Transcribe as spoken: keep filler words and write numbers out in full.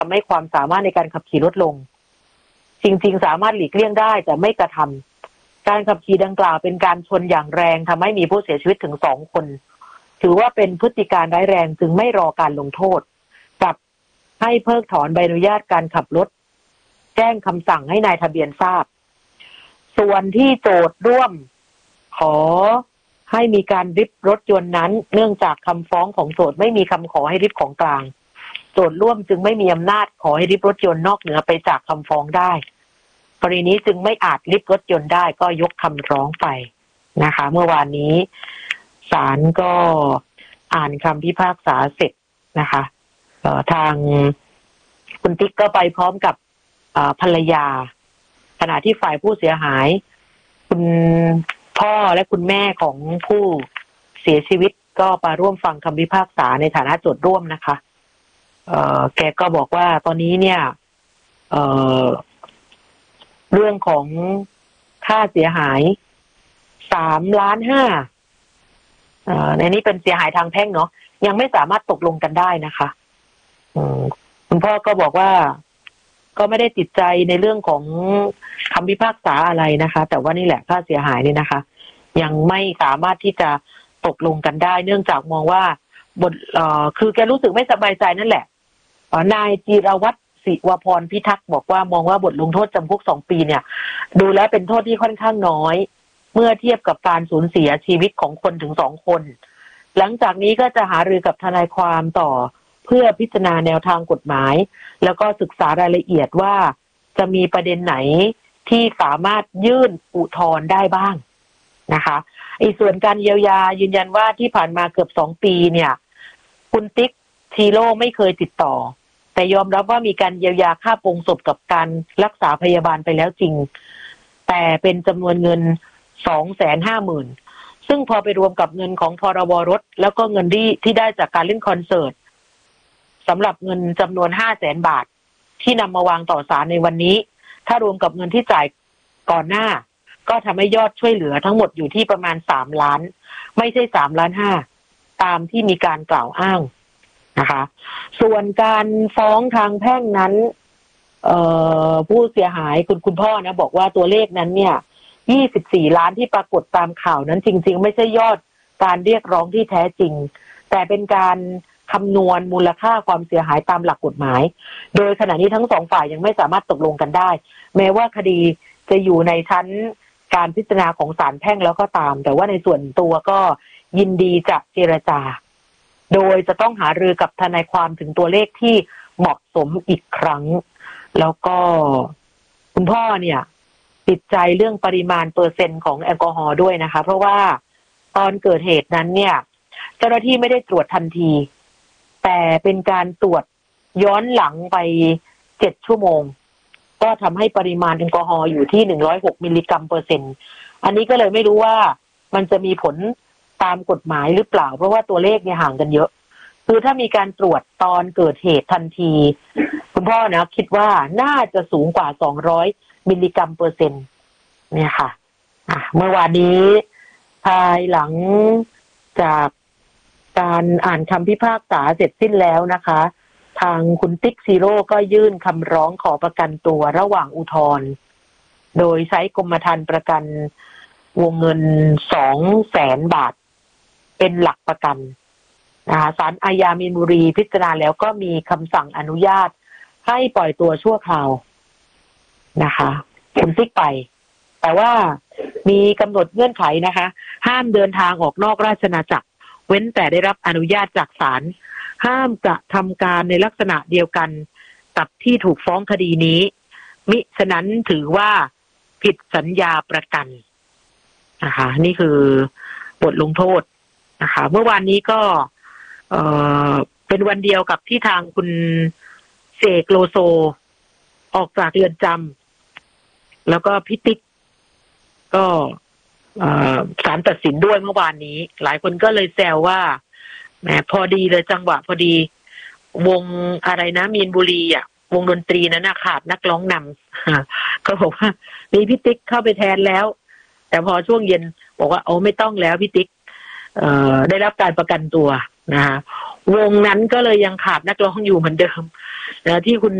ทำให้ความสามารถในการขับขี่ลดลงจริงๆสามารถหลีกเลี่ยงได้แต่ไม่กระทำการขับขี่ดังกล่าวเป็นการชนอย่างแรงทำให้มีผู้เสียชีวิตถึงสองคนถือว่าเป็นพฤติการร้ายแรงจึงไม่รอการลงโทษกับให้เพิกถอนใบอนุญาตการขับรถแจ้งคำสั่งให้นายทะเบียนทราบส่วนที่โจทย์ร่วมขอให้มีการริบรถยนต์นั้นเนื่องจากคำฟ้องของโจทย์ไม่มีคำขอให้ริบของกลางโจทย์ร่วมจึงไม่มีอำนาจขอให้ริบรถยนต์นอกเหนือไปจากคำฟ้องได้กรณีนี้จึงไม่อาจริบรถยนต์ได้ก็ยกคำร้องไปนะคะเมื่อวานนี้ศาลก็อ่านคำพิพากษาเสร็จนะคะทางคุณติ๊กก็ไปพร้อมกับภรรยาขณะที่ฝ่ายผู้เสียหายคุณพ่อและคุณแม่ของผู้เสียชีวิตก็มาร่วมฟังคำพิพากษาในฐานะโจทย์ร่วมนะคะเอ่อแกก็บอกว่าตอนนี้เนี่ยเอ่อเรื่องของค่าเสียหายสามล้านห้าเอ่อในนี้เป็นเสียหายทางแพ่งเนาะยังไม่สามารถตกลงกันได้นะคะอืมคุณพ่อก็บอกว่าก็ไม่ได้ติดใจในเรื่องของคำพิพากษาอะไรนะคะแต่ว่านี่แหละค่าเสียหายนี่นะคะยังไม่สามารถที่จะตกลงกันได้เนื่องจากมองว่าบทเอ่อคือแกรู้สึกไม่สบายใจนั่นแหละนายจิรวัตรศิวพรพิทักษ์บอกว่ามองว่าบทลงโทษจำคุกสองปีเนี่ยดูแล้วเป็นโทษที่ค่อนข้างน้อยเมื่อเทียบกับการสูญเสียชีวิตของคนถึงสองคนหลังจากนี้ก็จะหารือกับทนายความต่อเพื่อพิจารณาแนวทางกฎหมายแล้วก็ศึกษารายละเอียดว่าจะมีประเด็นไหนที่สามารถยื่นอุทธรณ์ได้บ้างนะคะอีกส่วนการเยียวยายืนยันว่าที่ผ่านมาเกือบสองปีเนี่ยคุณติ๊กทีโร่ไม่เคยติดต่อแต่ยอมรับว่ามีการเยียวยาค่าปลงศพกับการรักษาพยาบาลไปแล้วจริงแต่เป็นจำนวนเงิน สองแสนห้าหมื่น ซึ่งพอไปรวมกับเงินของพรบรถแล้วก็เงินที่ที่ได้จากการเล่นคอนเสิร์ตสำหรับเงินจำนวน ห้าแสน บาทที่นำมาวางต่อศาลในวันนี้ถ้ารวมกับเงินที่จ่ายก่อนหน้าก็ทำให้ยอดช่วยเหลือทั้งหมดอยู่ที่ประมาณสามล้านไม่ใช่สามล้านห้าตามที่มีการกล่าวอ้างนะคะส่วนการฟ้องทางแพ่งนั้นเอ่อผู้เสียหายคุณคุณพ่อนะบอกว่าตัวเลขนั้นเนี่ยยี่สิบสี่ล้านที่ปรากฏตามข่าวนั้นจริงๆไม่ใช่ยอดการเรียกร้องที่แท้จริงแต่เป็นการคำนวณมูลค่าความเสียหายตามหลักกฎหมายโดยขณะนี้ทั้งสองฝ่ายยังไม่สามารถตกลงกันได้แม้ว่าคดีจะอยู่ในชั้นการพิจารณาของศาลแพ่งแล้วก็ตามแต่ว่าในส่วนตัวก็ยินดีจะเจรจาโดยจะต้องหารือกับทนายความถึงตัวเลขที่เหมาะสมอีกครั้งแล้วก็คุณพ่อเนี่ยติดใจเรื่องปริมาณเปอร์เซ็นต์ของแอลกอฮอล์ด้วยนะคะเพราะว่าตอนเกิดเหตุนั้นเนี่ยเจ้าหน้าที่ไม่ได้ตรวจทันทีแต่เป็นการตรวจย้อนหลังไปเจ็ดชั่วโมงก็ทำให้ปริมาณแอลกอฮอล์อยู่ที่หนึ่งร้อยหกมิลลิกรัมเปอร์เซ็นต์อันนี้ก็เลยไม่รู้ว่ามันจะมีผลตามกฎหมายหรือเปล่าเพราะว่าตัวเลขเนี่ยห่างกันเยอะคือถ้ามีการตรวจตอนเกิดเหตุทันทีคุณพ่อนะคิดว่าน่าจะสูงกว่าสองร้อยมิลลิกรัมเปอร์เซ็นต์เนี่ยค่ะอ่ะเมื่อวานนี้ภายหลังจากการอ่านคำพิพากษาเสร็จสิ้นแล้วนะคะทางคุณติ๊กซีโร่ก็ยื่นคำร้องขอประกันตัวระหว่างอุทธรณ์โดยใช้กรมธรรม์ประกันวงเงินสองแสนบาทเป็นหลักประกันนะคะศาลอาญามีนบุรีพิจารณาแล้วก็มีคำสั่งอนุญาตให้ปล่อยตัวชั่วคราวนะคะคุณติ๊กไปแต่ว่ามีกำหนดเงื่อนไขนะคะห้ามเดินทางออกนอกราชอาณาจักรเว้นแต่ได้รับอนุญาตจากศาลห้ามกระทำการในลักษณะเดียวกันกับที่ถูกฟ้องคดีนี้มิฉะนั้นถือว่าผิดสัญญาประกันนะคะนี่คือบทลงโทษนะคะเมื่อวานนี้ก็เอ่อเป็นวันเดียวกับที่ทางคุณเสกโลโซออกจากเรือนจำแล้วก็พิติกก็ศาลตัดสินด้วยเมื่อวานนี้หลายคนก็เลยแซวว่าแหมพอดีเลยจังหวะพอดีวงอะไรนะมีนบุรีอ่ะวงดนตรีนั้นขาดนักร้องนำก็บอกว่ามีพิติกเข้าไปแทนแล้วแต่พอช่วงเย็นบอกว่าโอ้ไม่ต้องแล้วพิติกเอ่อได้รับการประกันตัวนะคะวงนั้นก็เลยยังขาดนักร้องอยู่เหมือนเดิมนะที่คุณ